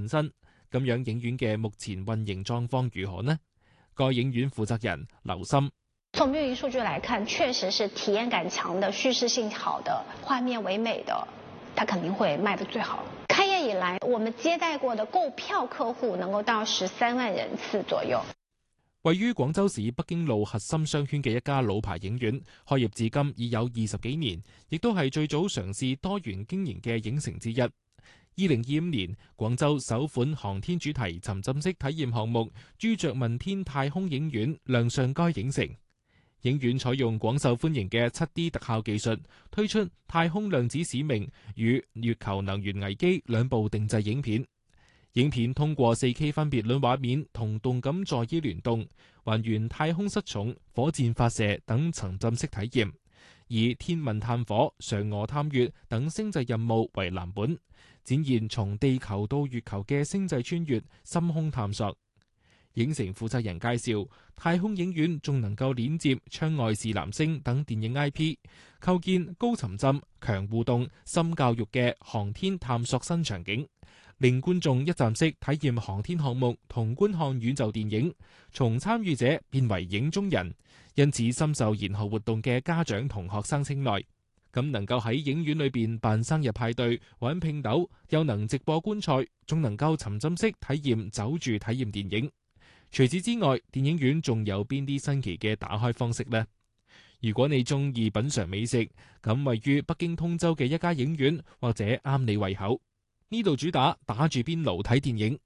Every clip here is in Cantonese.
本身。咁樣影院嘅目前運營狀況如何呢？該影院負責人劉森： 從運營數據來看，確實是體驗感強的、敘事性好的、畫面唯美的，它肯定會賣得最好。開業以來，我們接待過的購票客戶能夠到13萬人次左右。 位於廣州市北京路核心商圈嘅一家老牌影院，開業至今已有20幾年，亦都係最早嘗試多元經營嘅影城之一。2025年，廣州首款航天主題沉浸式體驗項目朱雀問天太空影院亮相該影城。影院採用廣受歡迎嘅 7D 特效技術，推出《太空量子使命》與《月球能源危機》兩部定製影片。影片通過 4K 分別率畫面同動感座椅聯動，還原太空失重、火箭發射等沉浸式體驗，以天問探火、嫦娥探月等星際任務為藍本，展現從地球到月球嘅星際穿越、深空探索。影城負責人介紹，太空影院仲能夠連接《窗外是藍星》等電影 IP， 構建高沉浸、強互動、深教育嘅航天探索新場景，令觀眾一站式體驗航天項目同觀看宇宙電影，從參與者變為影中人，因此深受延後活動嘅家長同學生青睞。咁能夠喺影院裏邊辦生日派對、玩拼斗，又能直播觀賽，仲能夠沉浸式體驗走住體驗電影。除此之外，電影院仲有邊啲新奇嘅打開方式呢？如果你中意品嘗美食，咁位於北京通州嘅一家影院或者啱你胃口。呢度主打住邊爐睇電影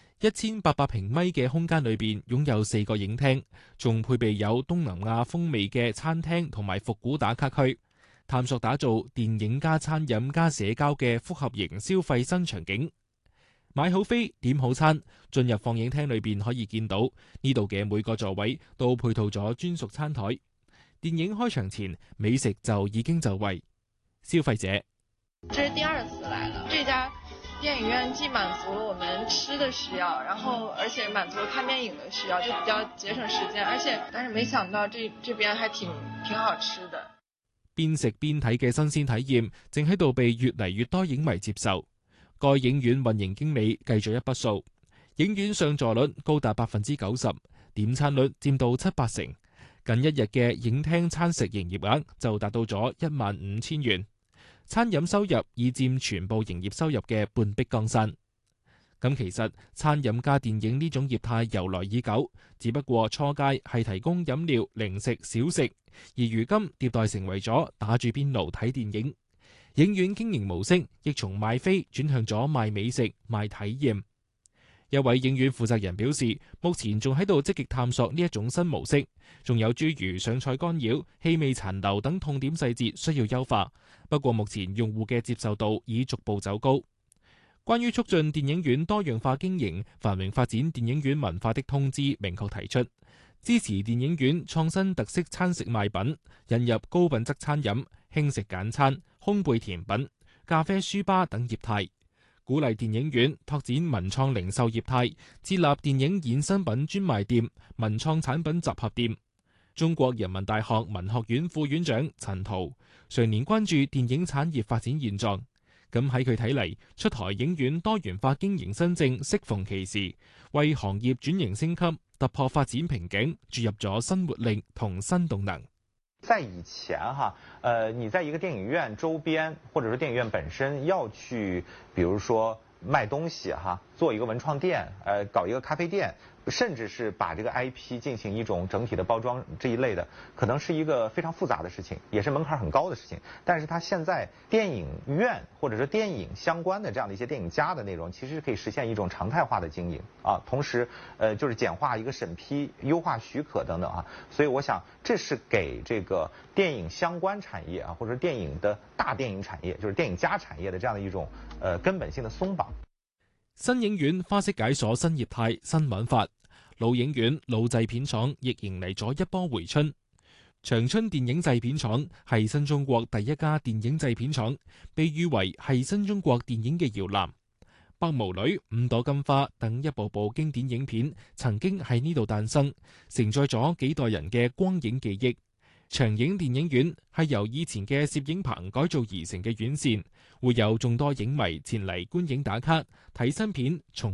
，1800平米嘅空間裏邊擁有4個影廳，仲配備有東南亞風味嘅餐廳同埋復古打卡區，探索打造電影加餐飲加社交嘅複合型消費新場景。買好飛點好餐，進入放映廳裏邊可以見到呢度嘅每個座位都配套咗專屬餐台。電影開場前，美食就已經就位。消費者： 這是第2次來了，這家電影院既滿足了我們吃的需要，然後而且滿足了看電影的需要，就比較節省時間，但是沒想到這邊還挺好吃的。 邊食邊睇嘅新鮮體驗，正喺度被越嚟越多影迷接受。該影院運營經理計咗一筆數，影院上座率高達90%，點餐率佔到7-8成，近一日嘅影廳餐食營業額就達到咗15000元，餐飲收入已佔全部營業收入嘅半壁江山。咁其實餐飲加電影呢種業態由來已久，只不過初階係提供飲料、零食、小食，而如今迭代成為咗打住邊爐睇電影。影院經營模式亦從賣飛轉向咗賣美食、賣體驗。一位影院負責人表示，目前仲喺度積極探索呢一種新模式，仲有諸如上菜干擾、氣味殘留等痛點細節需要優化。不過目前用戶嘅接受度已逐步走高。關於促進電影院多樣化經營、繁榮發展電影院文化的通知明確提出，支持電影院創新特色餐食賣品，引入高品質餐飲、輕食簡餐、烘焙甜品、咖啡書吧等業態，鼓勵電影院拓展文創零售業態，設立電影衍生品專賣店、文創產品集合店。中國人民大學文學院副院長陳濤常年關注電影產業發展現狀，咁喺佢睇嚟，出台影院多元化經營新政適逢其時，為行業轉型升級、突破發展瓶頸注入咗新活力同新動能。 在以前你在一個電影院周邊，或者說電影院本身要去，比如說賣東西做一個文創店，搞一個咖啡店，甚至是把這個 IP 進行一種整體的包裝，這一類的，可能是一個非常複雜的事情，也是門檻很高的事情。但是它現在電影院或者說電影相關的這樣的一些電影家的內容，其實是可以實現一種常態化的經營同時就是簡化一個審批、優化許可等等所以我想這是給這個電影相關產業或者電影的大電影產業，就是電影家產業的這樣的一種根本性的鬆綁。 新影院花式解鎖新業態、新玩法，老影院、老製片廠亦迎嚟咗一波回春。長春電影製片廠係新中國第一家電影製片廠，被譽為係新中國電影嘅搖籃。白毛女、五朵金花等一部部經典影片曾經喺呢度誕生，承載咗幾代人嘅光影記憶。長影電影院係由以前嘅攝影棚改造而成嘅院線，會有眾多影迷前嚟觀影打卡、睇新片、重